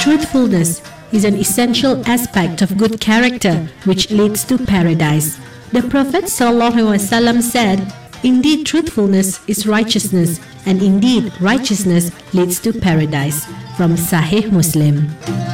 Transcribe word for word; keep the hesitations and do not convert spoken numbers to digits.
Truthfulness is an essential aspect of good character which leads to paradise. The Prophet ﷺ said, "Indeed, truthfulness is righteousness, and indeed, righteousness leads to paradise." From Sahih Muslim.